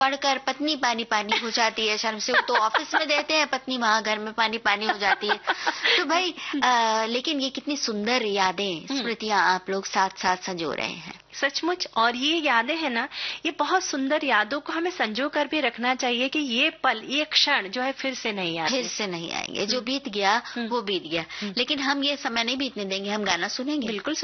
पढ़कर पत्नी पानी पानी हो जाती है शर्म से, वो तो ऑफिस में देते हैं, पत्नी वहां घर में पानी पानी हो जाती है। तो भाई लेकिन ये कितनी सुंदर यादें, स्मृतियां आप लोग साथ साथ संजो रहे हैं। सचमुच। और ये यादें हैं ना, ये बहुत सुंदर यादों को हमें संजो कर भी रखना चाहिए कि ये पल, ये क्षण जो है फिर से नहीं आते, फिर से नहीं आएंगे। जो बीत गया वो बीत गया, लेकिन हम ये समय नहीं बीतने देंगे। हम गाना सुनेंगे। बिल्कुल।